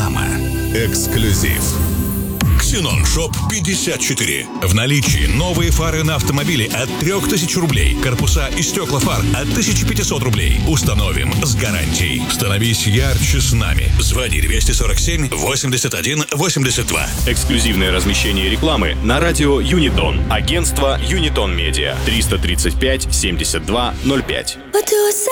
Реклама. Эксклюзив. Ксенон Шоп 54. В наличии новые фары на автомобили от 3000 рублей. Корпуса и стекла фар от 1500 рублей. Установим с гарантией. Становись ярче с нами. Звони 247 81 82. Эксклюзивное размещение рекламы на радио Юнитон. Агентство Юнитон Медиа. 335 72 05.